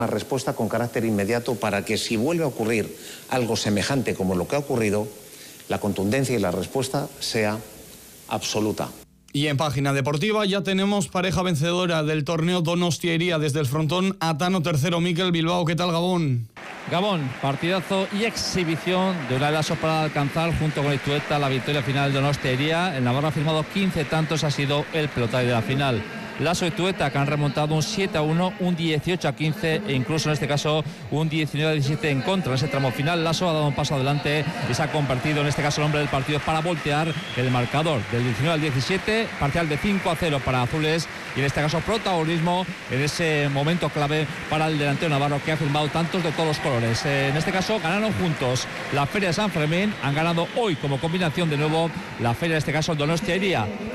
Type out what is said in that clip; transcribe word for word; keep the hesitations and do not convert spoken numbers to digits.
Una respuesta con carácter inmediato para que si vuelve a ocurrir algo semejante como lo que ha ocurrido, la contundencia y la respuesta sea absoluta. Y en página deportiva ya tenemos pareja vencedora del torneo Donostia-Iría desde el frontón. Atano tercero, Mikel Bilbao. ¿Qué tal, Gabón? Gabón, partidazo y exhibición de una Lasso para alcanzar junto con Itueta la victoria final de Donostia-Iría. El Navarro ha firmado quince tantos, ha sido el pelotario de la final. Lasso y Tueta, que han remontado un siete a uno, un dieciocho a quince e incluso en este caso un diecinueve a diecisiete en contra. En ese tramo final Lasso ha dado un paso adelante y se ha convertido en este caso el hombre del partido para voltear el marcador del diecinueve al diecisiete, parcial de cinco a cero para azules, y en este caso protagonismo en ese momento clave para el delantero navarro, que ha firmado tantos de todos los colores. En este caso ganaron juntos la Feria de San Fermín, han ganado hoy como combinación de nuevo la Feria, en este caso Donostia-Iría.